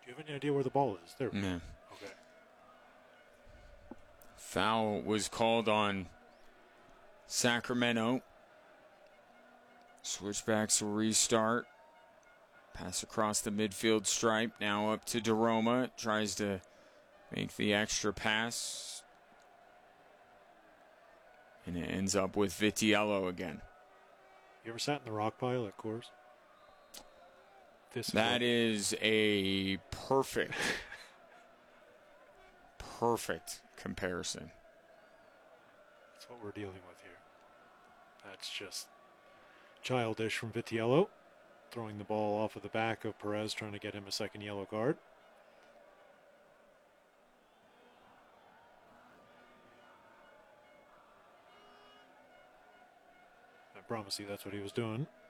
Do you have any idea where the ball is? There. Yeah. Okay. Foul was called on Sacramento. Switchbacks will restart. Pass across the midfield stripe. Now up to DeRoma. Tries to make the extra pass. And it ends up with Vitiello again. You ever sat in the rock pile at Coors? That is a perfect comparison. That's what we're dealing with here. That's just childish from Vitiello. Throwing the ball off of the back of Perez, trying to get him a second yellow card. I promise you that's what he was doing.